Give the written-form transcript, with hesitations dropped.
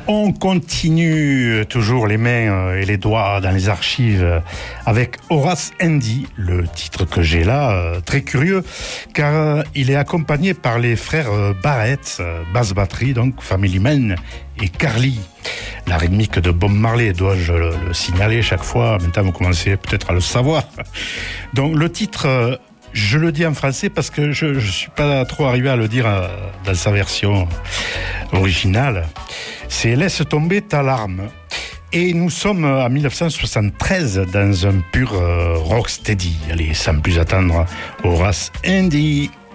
On continue toujours les mains et les doigts dans les archives avec Horace Andy, le titre que j'ai là, très curieux, car il est accompagné par les frères Barrett, basse batterie, donc Family Man et Carly. La rythmique de Bob Marley, dois-je le signaler chaque fois, maintenant vous commencez peut-être à le savoir. Donc le titre... Je le dis en français parce que je ne suis pas trop arrivé à le dire dans sa version originale. C'est « Laisse tomber ta larme ». Et nous sommes en 1973 dans un pur rocksteady. Allez, sans plus attendre, Horace Andy.